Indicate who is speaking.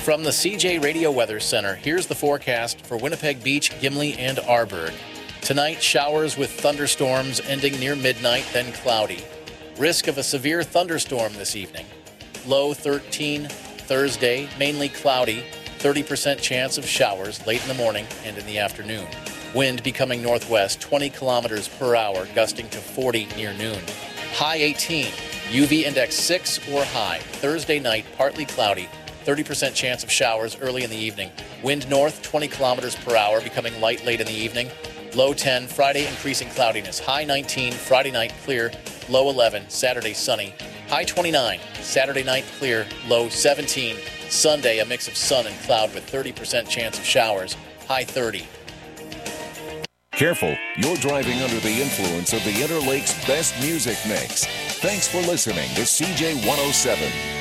Speaker 1: From the CJ Radio Weather Center, here's the forecast for Winnipeg Beach, Gimli, and Arborg. Tonight, showers with thunderstorms ending near midnight, then cloudy. Risk of a severe thunderstorm this evening. Low 13. Thursday, mainly cloudy. 30% chance of showers late in the morning and in the afternoon. Wind becoming northwest, 20 kilometers per hour, gusting to 40 near noon. High 18. UV index 6 or high. Thursday night, partly cloudy. 30% chance of showers early in the evening. Wind north, 20 kilometers per hour, becoming light late in the evening. Low 10. Friday, increasing cloudiness. High 19. Friday night, clear. Low 11. Saturday, sunny. High 29. Saturday night, clear. Low 17. Sunday, a mix of sun and cloud with 30% chance of showers. High 30.
Speaker 2: Careful, you're driving under the influence of the Interlake's best music mix. Thanks for listening to CJ 107.